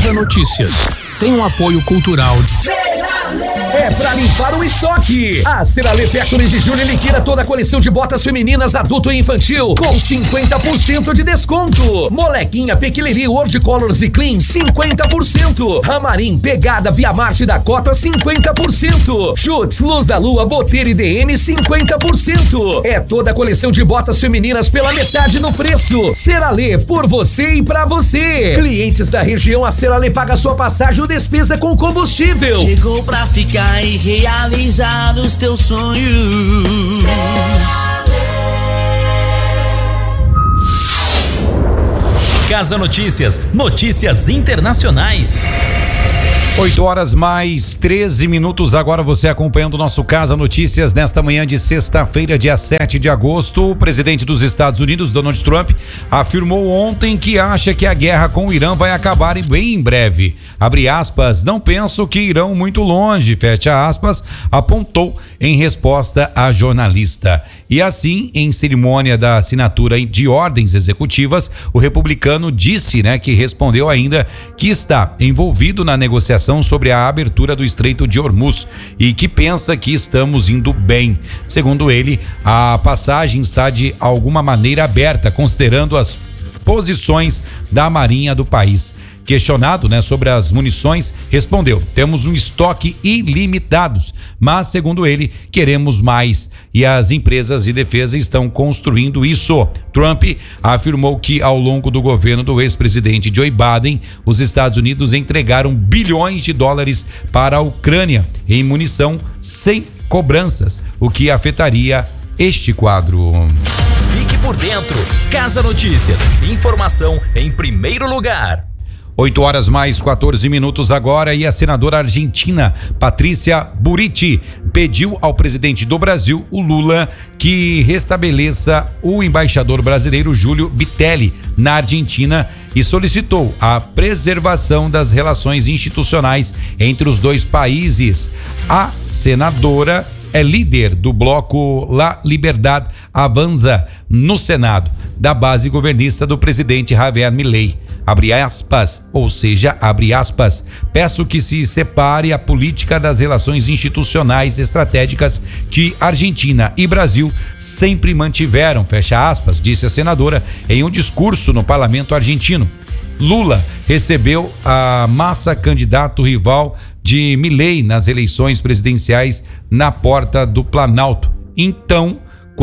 Casa Notícias tem um apoio cultural. É pra limpar o estoque. A Ceralê Factories de Julho liquida toda a coleção de botas femininas, adulto e infantil com 50% de desconto. Molequinha, Pequileri, World Colors e Clean, 50%. Ramarim, Pegada, Via Marte da Cota, 50%. Chutes, Luz da Lua, Boteira e DM, 50%. É toda a coleção de botas femininas pela metade no preço. Ceralê, por você e pra você. Clientes da região, a Ceralê paga sua passagem ou despesa com combustível. Chegou pra ficar e realizar os teus sonhos. Casa Notícias, notícias internacionais. 8h mais 13. Agora você acompanhando o nosso Casa Notícias nesta manhã de sexta-feira, dia 7 de agosto. O presidente dos Estados Unidos, Donald Trump, afirmou ontem que acha que a guerra com o Irã vai acabar bem em breve. Abre aspas, não penso que irão muito longe, fecha aspas, apontou em resposta à jornalista. E assim, em cerimônia da assinatura de ordens executivas, o republicano disse, que respondeu ainda que está envolvido na negociação sobre a abertura do Estreito de Hormuz e que pensa que estamos indo bem. Segundo ele, a passagem está de alguma maneira aberta, considerando as posições da Marinha do país. Questionado, sobre as munições, respondeu: temos um estoque ilimitados, mas segundo ele, queremos mais e as empresas de defesa estão construindo isso. Trump afirmou que ao longo do governo do ex-presidente Joe Biden, os Estados Unidos entregaram bilhões de dólares para a Ucrânia em munição sem cobranças, o que afetaria este quadro. Fique por dentro. Casa Notícias. Informação em primeiro lugar. 8h mais 14 agora, e a senadora argentina Patrícia Bullrich pediu ao presidente do Brasil, o Lula, que restabeleça o embaixador brasileiro Júlio Bitelli na Argentina e solicitou a preservação das relações institucionais entre os dois países. A senadora é líder do bloco La Liberdad Avanza no Senado, da base governista do presidente Javier Milei. Abre aspas, peço que se separe a política das relações institucionais estratégicas que Argentina e Brasil sempre mantiveram, fecha aspas, disse a senadora em um discurso no parlamento argentino. Lula recebeu a massa candidato rival de Milei nas eleições presidenciais na porta do Planalto. Então,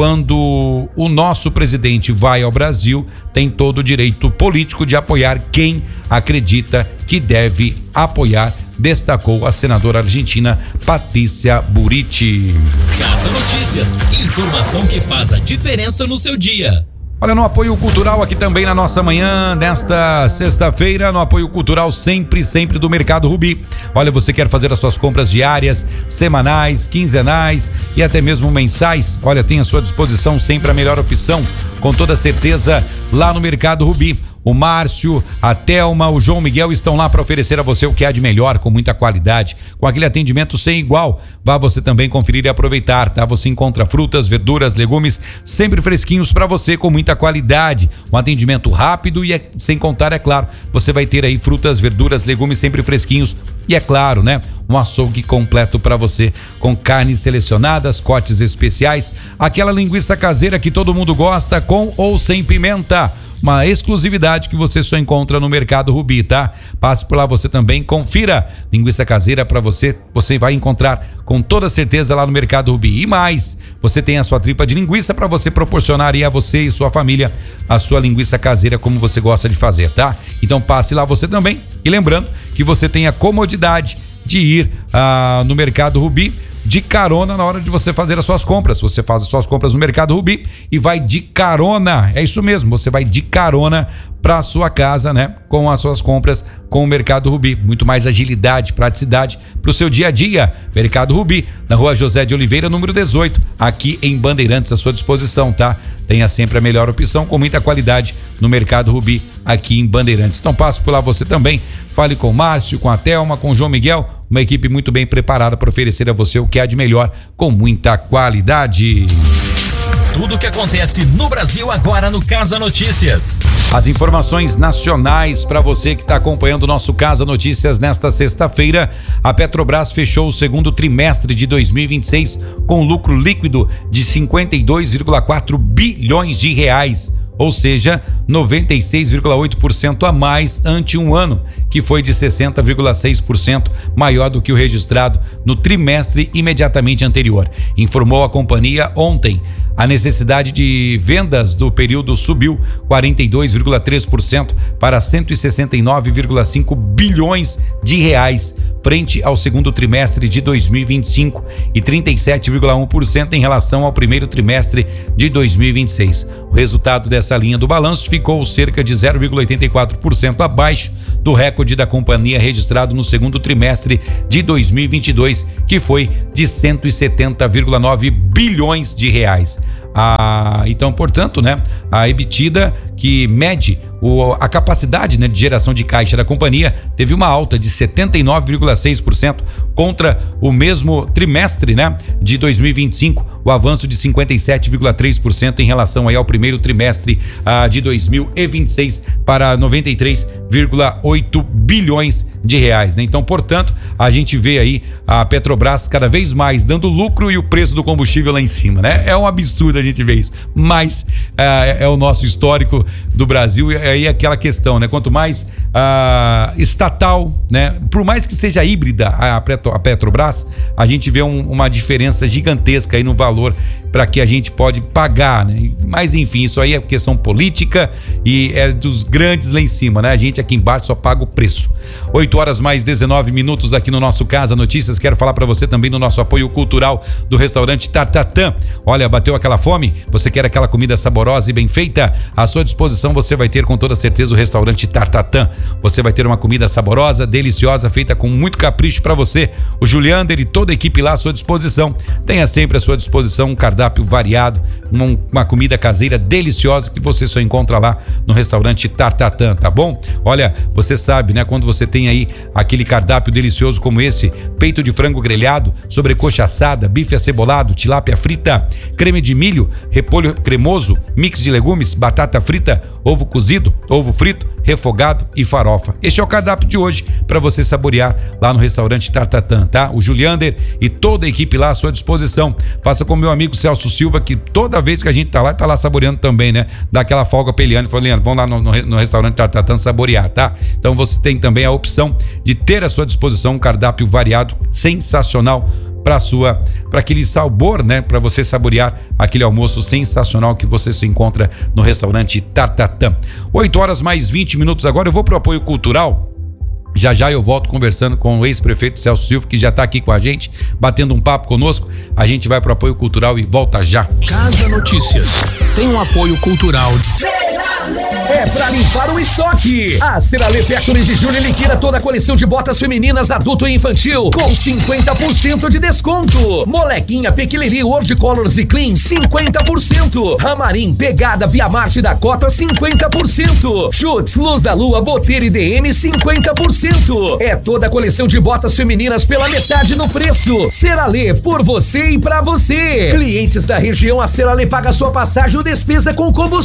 quando o nosso presidente vai ao Brasil, tem todo o direito político de apoiar quem acredita que deve apoiar, destacou a senadora argentina Patrícia Bullrich. Casa Notícias, informação que faz a diferença no seu dia. Olha, no apoio cultural aqui também na nossa manhã, nesta sexta-feira, no apoio cultural sempre do Mercado Rubi. Olha, você quer fazer as suas compras diárias, semanais, quinzenais e até mesmo mensais? Olha, tem à sua disposição sempre a melhor opção, com toda certeza, lá no Mercado Rubi. O Márcio, a Thelma, o João Miguel estão lá para oferecer a você o que há de melhor, com muita qualidade, com aquele atendimento sem igual. Vá você também conferir e aproveitar, tá? Você encontra frutas, verduras, legumes sempre fresquinhos para você, com muita qualidade. Um atendimento rápido e sem contar, é claro, você vai ter aí frutas, verduras, legumes sempre fresquinhos e é claro, um açougue completo para você, com carnes selecionadas, cortes especiais, aquela linguiça caseira que todo mundo gosta, com ou sem pimenta. Uma exclusividade que você só encontra no Mercado Rubi, tá? Passe por lá você também, confira. Linguiça caseira para você vai encontrar com toda certeza lá no Mercado Rubi. E mais, você tem a sua tripa de linguiça para você proporcionar aí a você e sua família a sua linguiça caseira como você gosta de fazer, tá? Então passe lá você também. E lembrando que você tem a comodidade de ir no Mercado Rubi de carona na hora de você fazer as suas compras. Você faz as suas compras no Mercado Rubi e vai de carona. É isso mesmo, você vai de carona para a sua casa, com as suas compras com o Mercado Rubi. Muito mais agilidade, praticidade para o seu dia a dia. Mercado Rubi, na Rua José de Oliveira, número 18, aqui em Bandeirantes, à sua disposição, tá? Tenha sempre a melhor opção, com muita qualidade no Mercado Rubi, aqui em Bandeirantes. Então passe por lá você também, fale com o Márcio, com a Thelma, com o João Miguel, uma equipe muito bem preparada para oferecer a você o que há de melhor, com muita qualidade. tudo o que acontece no Brasil agora no Casa Notícias. As informações nacionais para você que está acompanhando o nosso Casa Notícias nesta sexta-feira. A Petrobras fechou o segundo trimestre de 2026 com lucro líquido de 52,4 bilhões de reais. Ou seja, 96,8% a mais ante um ano, que foi de 60,6% maior do que o registrado no trimestre imediatamente anterior. Informou a companhia ontem. A necessidade de vendas do período subiu 42,3% para 169,5 bilhões de reais, frente ao segundo trimestre de 2025 e 37,1% em relação ao primeiro trimestre de 2026. O resultado dessa linha do balanço ficou cerca de 0,84% abaixo do recorde da companhia registrado no segundo trimestre de 2022, que foi de 170,9 bilhões de reais. Então, portanto, a EBITDA, que mede a capacidade de geração de caixa da companhia, teve uma alta de 79,6% contra o mesmo trimestre de 2025, o avanço de 57,3% em relação aí ao primeiro trimestre de 2026 para 93,8 bilhões de reais. Então, portanto, a gente vê aí a Petrobras cada vez mais dando lucro e o preço do combustível lá em cima, É um absurdo a gente ver isso, mas é o nosso histórico do Brasil. E aí aquela questão, quanto mais estatal, por mais que seja híbrida a Petrobras, a gente vê uma diferença gigantesca aí no valor para que a gente pode pagar, Mas enfim, isso aí é questão política e é dos grandes lá em cima, A gente aqui embaixo só paga o preço. 8h mais 19 minutos aqui no nosso Casa Notícias. Quero falar para você também do nosso apoio cultural do restaurante Tartatã. Olha, bateu aquela fome? Você quer aquela comida saborosa e bem feita? À sua disposição você vai ter com toda certeza o restaurante Tartatã. Você vai ter uma comida saborosa, deliciosa, feita com muito capricho para você. O Juliander e toda a equipe lá à sua disposição. Tenha sempre à sua disposição um cardápio variado, uma comida caseira deliciosa que você só encontra lá no restaurante Tartatã, tá bom? Olha, você sabe, quando você tem aí aquele cardápio delicioso como esse: peito de frango grelhado, sobrecoxa assada, bife acebolado, tilápia frita, creme de milho, repolho cremoso, mix de legumes, batata frita, ovo cozido, ovo frito, refogado e farofa. Este é o cardápio de hoje para você saborear lá no restaurante Tartatã, tá? O Juliander e toda a equipe lá à sua disposição. Passa com o meu amigo Celso Silva, que toda vez que a gente tá lá saboreando também, dá aquela folga pra Eliane. Falou: Eliane, vamos lá no restaurante Tartatã saborear, tá? Então você tem também a opção de ter à sua disposição um cardápio variado, sensacional, para aquele sabor, para você saborear aquele almoço sensacional que você se encontra no restaurante Tartatã. 8h mais 20 minutos agora. Eu vou pro apoio cultural. Já eu volto conversando com o ex-prefeito Celso Silva, que já está aqui com a gente, batendo um papo conosco. A gente vai pro apoio cultural e volta já. Casa Notícias tem um apoio cultural. É pra limpar o estoque. A Ceralê Factory de Julho liquida toda a coleção de botas femininas adulto e infantil com 50% de desconto. Molequinha, Pequileri, World Colors e Clean 50%. Ramarim, Pegada, Via Marte da Cota 50%. Chutes, Luz da Lua, Boteira e DM 50%. É toda a coleção de botas femininas pela metade no preço. Ceralê, por você e pra você. Clientes da região, a Ceralê paga sua passagem ou despesa com combustível.